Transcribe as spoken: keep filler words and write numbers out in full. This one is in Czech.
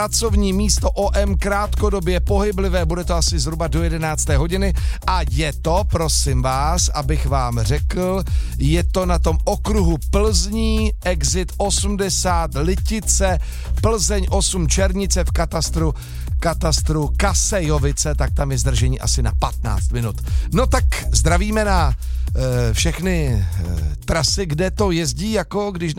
pracovní místo O M krátkodobě pohyblivé, bude to asi zhruba do jedenácté hodiny a je to, prosím vás, abych vám řekl, je to na tom okruhu Plzní, exit osmdesát, Litice, Plzeň osm, Černice v katastru katastru Kasejovice, tak tam je zdržení asi na patnáct minut. No tak zdravíme na e, všechny e, trasy, kde to jezdí, jako když